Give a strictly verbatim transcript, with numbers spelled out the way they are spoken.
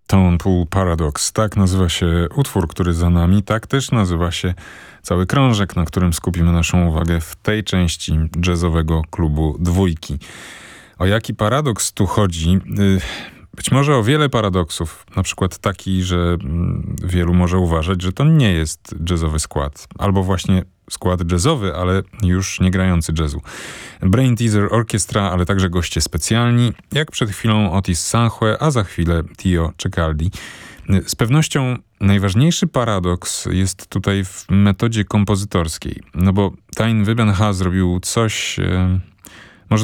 Tone Pool Paradox. Tak nazywa się utwór, który za nami. Tak też nazywa się cały krążek, na którym skupimy naszą uwagę w tej części jazzowego klubu Dwójki. O jaki paradoks tu chodzi? Być może o wiele paradoksów. Na przykład taki, że wielu może uważać, że to nie jest jazzowy skład. Albo właśnie skład jazzowy, ale już nie grający jazzu. Brain Teaser Orchestra, ale także goście specjalni, jak przed chwilą Otis Sanchue, a za chwilę Tio Ceccaldi. Z pewnością najważniejszy paradoks jest tutaj w metodzie kompozytorskiej, no bo Tijn Wybben Ha zrobił coś,